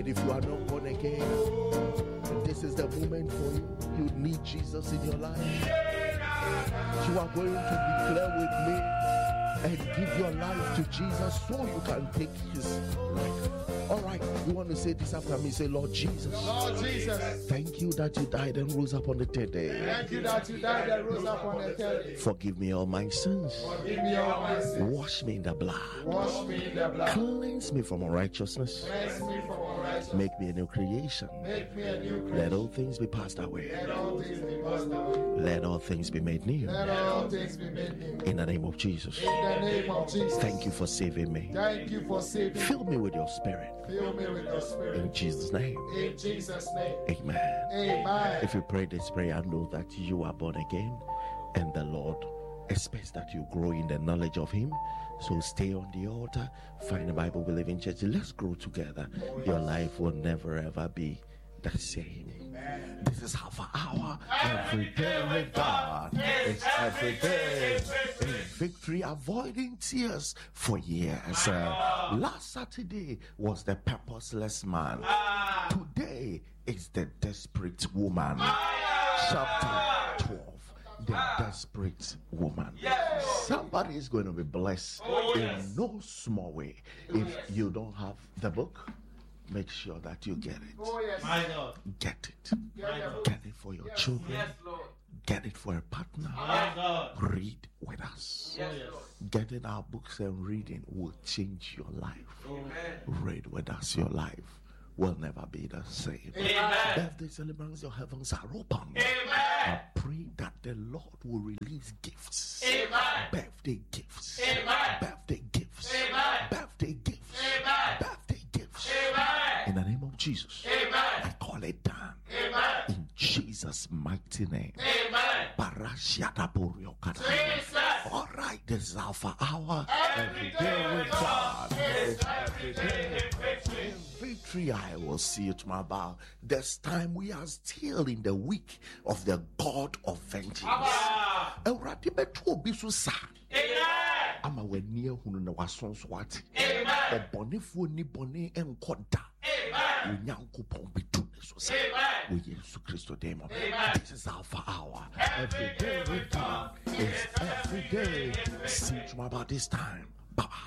if you are not born again, this is the moment for you. You need Jesus in your life. You are going to declare with me and give your life to Jesus so you can take his life. All right, you want to say this after me? Say, Lord Jesus. Lord Jesus. Thank you that you died and rose up on the third day. Thank you that you died and rose up on the third day. Forgive me all my sins. Forgive me all my sins. Wash me in the blood. Wash me in the blood. Cleanse me from unrighteousness. Cleanse me from unrighteousness. Make me a new creation. Make me a new creation. Let all things be passed away. Let all things be passed away. Let all things be made new. Let all things be made new. In the name of Jesus. In the name of Jesus. Thank you for saving me. Thank you for saving me. Fill me with your spirit. Fill me with your spirit. In Jesus' name. In Jesus' name. Amen. Amen. If you pray this prayer, know that you are born again and the Lord expects that you grow in the knowledge of him. So stay on the altar, find a Bible believing church. Let's grow together. Your life will never ever be the same. Amen. This is half an hour every day with God. It's every day in victory, avoiding tears for years. Last Saturday was the purposeless man. Today is the desperate woman. Chapter 12. The desperate woman. Yes. Somebody is going to be blessed in no small way. If you don't have the book, make sure that you get it. My God. Get it. Get it for your children. Yes, Lord. Get it for a partner. My God. Read with us. Yes, Getting our books and reading will change your life. Amen. Read with us. Your life will never be the same. Amen. Birthday celebrations, your heavens are open. Amen. I pray that the Lord will release gifts. Amen. Birthday gifts. Amen. Birthday gifts. Amen. Birthday gifts. Amen. Birthday gifts. Amen. In the name of Jesus. Amen. I call it down. Amen. In Jesus' mighty name. Amen. Jesus. All right, this is Alpha Hour. Every day with God. Every day in victory. I will see you tomorrow. About this time, we are still in the week of the God of vengeance. Amen. Ama w'ani ehunu na wasonswati. Amen. Obonefo ni bone enkoda. Amen. Onyankopon betu ne so sa. Amen. We Yesu Christo demo. Amen. This is Alpha Hour. Every day with God. It's every day. See you tomorrow about this time. Bye.